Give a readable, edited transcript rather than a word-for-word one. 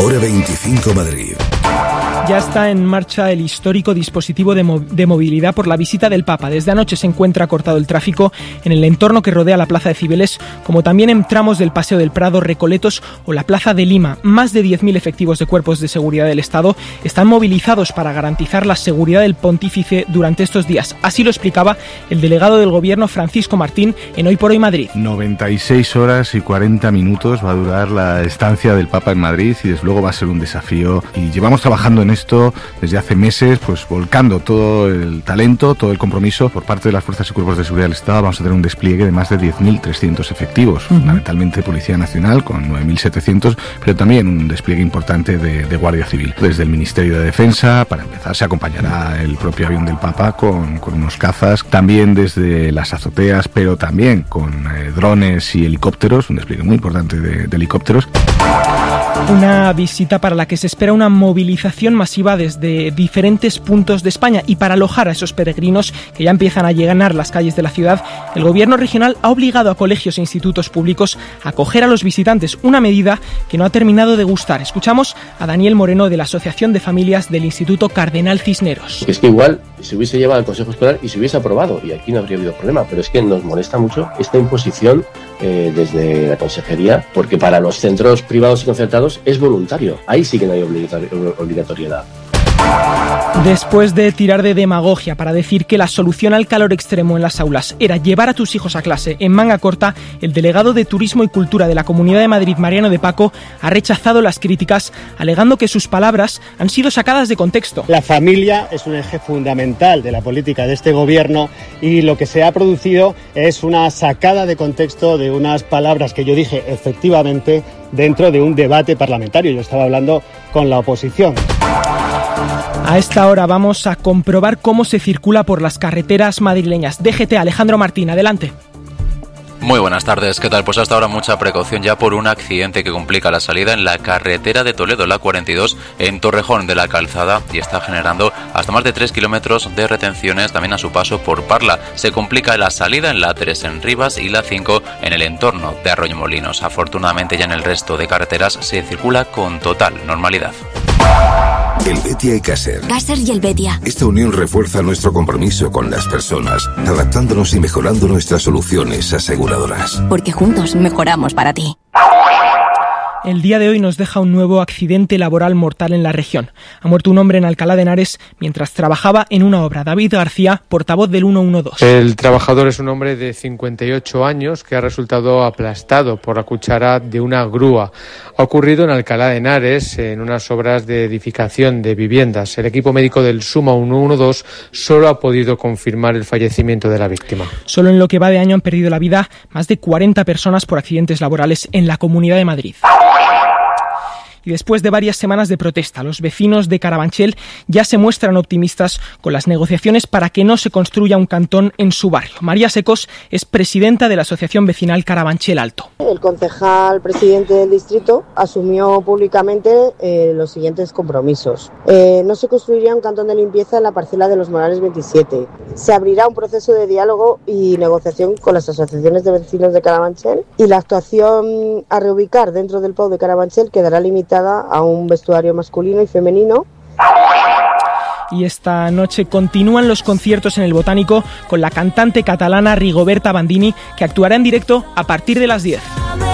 Hora 25 Madrid. Ya está en marcha el histórico dispositivo de movilidad por la visita del Papa. Desde anoche se encuentra cortado el tráfico en el entorno que rodea la Plaza de Cibeles, como también en tramos del Paseo del Prado, Recoletos o la Plaza de Lima. Más de 10.000 efectivos de cuerpos de seguridad del Estado están movilizados para garantizar la seguridad del pontífice durante estos días. Así lo explicaba el delegado del Gobierno, Francisco Martín, en Hoy por Hoy Madrid. 96 horas y 40 minutos va a durar la estancia del Papa en Madrid y desde luego va a ser un desafío. Y llevamos trabajando en esto desde hace meses, pues volcando todo el talento, todo el compromiso por parte de las fuerzas y cuerpos de seguridad del Estado. Vamos a tener un despliegue de más de 10.300 efectivos, fundamentalmente Policía Nacional con 9.700, pero también un despliegue importante de Guardia Civil. Desde el Ministerio de Defensa, para empezar, se acompañará el propio avión del Papa con unos cazas, también desde las azoteas, pero también con drones y helicópteros, un despliegue muy importante de helicópteros. Una visita para la que se espera una movilización masiva desde diferentes puntos de España, y para alojar a esos peregrinos que ya empiezan a llenar las calles de la ciudad, el Gobierno regional ha obligado a colegios e institutos públicos a acoger a los visitantes, una medida que no ha terminado de gustar. Escuchamos a Daniel Moreno de la Asociación de Familias del Instituto Cardenal Cisneros. Es que igual se hubiese llevado al Consejo Escolar y se hubiese aprobado y aquí no habría habido problema, pero es que nos molesta mucho esta imposición desde la Consejería, porque para los centros privados y concertados es voluntario. Ahí sí que no hay obligatoriedad. Después de tirar de demagogia para decir que la solución al calor extremo en las aulas era llevar a tus hijos a clase en manga corta, el delegado de Turismo y Cultura de la Comunidad de Madrid, Mariano de Paco, ha rechazado las críticas, alegando que sus palabras han sido sacadas de contexto. La familia es un eje fundamental de la política de este gobierno y lo que se ha producido es una sacada de contexto de unas palabras que yo dije efectivamente dentro de un debate parlamentario. Yo estaba hablando con la oposición. A esta hora vamos a comprobar cómo se circula por las carreteras madrileñas. DGT, Alejandro Martín, adelante. Muy buenas tardes, ¿qué tal? Pues hasta ahora mucha precaución ya por un accidente que complica la salida en la carretera de Toledo, la 42, en Torrejón de la Calzada, y está generando hasta más de 3 kilómetros de retenciones también a su paso por Parla. Se complica la salida en la 3 en Rivas y la 5 en el entorno de Arroyomolinos. Afortunadamente ya en el resto de carreteras se circula con total normalidad. Helvetia y Caser. Caser y Helvetia. Esta unión refuerza nuestro compromiso con las personas, adaptándonos y mejorando nuestras soluciones aseguradoras. Porque juntos mejoramos para ti. El día de hoy nos deja un nuevo accidente laboral mortal en la región. Ha muerto un hombre en Alcalá de Henares mientras trabajaba en una obra. David García, portavoz del 112. El trabajador es un hombre de 58 años que ha resultado aplastado por la cuchara de una grúa. Ha ocurrido en Alcalá de Henares, en unas obras de edificación de viviendas. El equipo médico del SUMA 112 solo ha podido confirmar el fallecimiento de la víctima. Solo en lo que va de año han perdido la vida más de 40 personas por accidentes laborales en la Comunidad de Madrid. Y después de varias semanas de protesta, los vecinos de Carabanchel ya se muestran optimistas con las negociaciones para que no se construya un cantón en su barrio. María Secos es presidenta de la Asociación Vecinal Carabanchel Alto. El concejal presidente del distrito asumió públicamente los siguientes compromisos. No se construiría un cantón de limpieza en la parcela de los Morales 27. Se abrirá un proceso de diálogo y negociación con las asociaciones de vecinos de Carabanchel, y la actuación a reubicar dentro del POU de Carabanchel quedará limitada a un vestuario masculino y femenino. Y esta noche continúan los conciertos en el Botánico con la cantante catalana Rigoberta Bandini, que actuará en directo a partir de las 10.